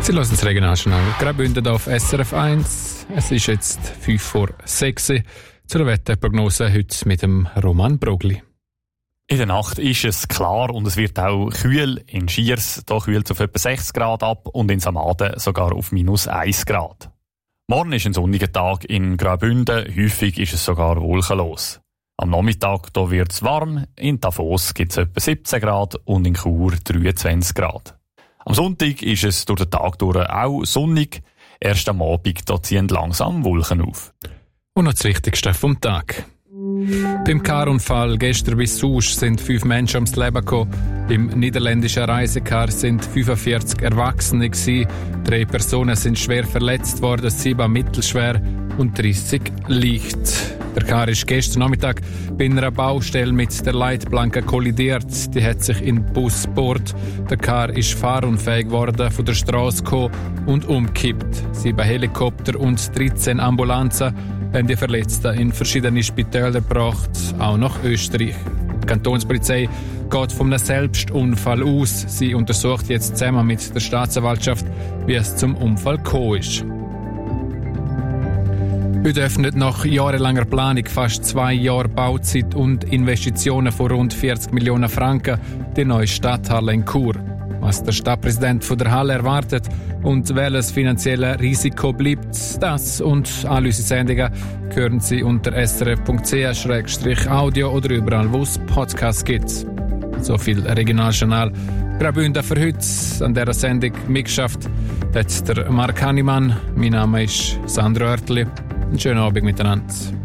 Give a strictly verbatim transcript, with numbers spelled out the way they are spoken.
Sie hören das Regionaljournal Graubünden auf S R F eins. Es ist jetzt fünf vor sechs. Zur Wetterprognose heute mit dem Roman Brogli. In der Nacht ist es klar und es wird auch kühl. In Schiers da kühlt es auf etwa sechs Grad ab und in Samaden sogar auf minus eins Grad. Morgen ist ein sonniger Tag in Graubünden. Häufig ist es sogar wolkenlos. Am Nachmittag da wird es warm. In Davos gibt es etwa siebzehn Grad und in Chur dreiundzwanzig Grad. Am Sonntag ist es durch den Tag durch auch sonnig. Erst am Abend da ziehen langsam Wolken auf. Und noch das Wichtigste vom Tag. Beim Karunfall gestern bis Susch sind fünf Menschen ums Leben gekommen. Im niederländischen Reisekar sind fünfundvierzig Erwachsene gewesen. Drei Personen sind schwer verletzt worden, sieben mittelschwer und dreißig leicht. Der Kar ist gestern Nachmittag bei einer Baustelle mit der Leitplanke kollidiert. Die hat sich in den Bus gebohrt. Der Kar ist fahrunfähig geworden, von der Straße gekommen und umgekippt. Sieben Helikopter und dreizehn Ambulanzen haben die Verletzten in verschiedene Spitäler gebracht, auch nach Österreich. Die Kantonspolizei geht von einem Selbstunfall aus. Sie untersucht jetzt zusammen mit der Staatsanwaltschaft, wie es zum Unfall gekommen ist. Heute öffnet nach jahrelanger Planung, fast zwei Jahre Bauzeit und Investitionen von rund vierzig Millionen Franken, die neue Stadthalle in Chur. Was der Stadtpräsident von der Halle erwartet und welches finanzielle Risiko bleibt, das und all unsere Sendungen hören Sie unter s r f punkt c h slash audio oder überall, wo es Podcasts gibt. So viel Regionaljournal Graubünden für heute. An dieser Sendung mitgeschafft hat der Marc Hannemann. Mein Name ist Sandro Oertli. Einen schönen Abend miteinander.